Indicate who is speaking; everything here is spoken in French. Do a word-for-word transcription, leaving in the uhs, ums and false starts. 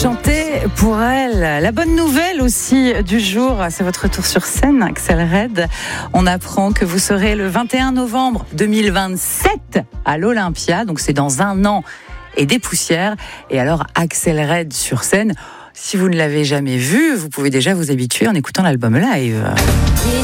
Speaker 1: Chanter pour elle. La bonne nouvelle aussi du jour, c'est votre retour sur scène, Axel Red. On apprend que vous serez le vingt et un novembre deux mille vingt-sept à l'Olympia, donc c'est dans un an et des poussières. Et alors Axel Red sur scène, si vous ne l'avez jamais vu, vous pouvez déjà vous habituer en écoutant l'album live.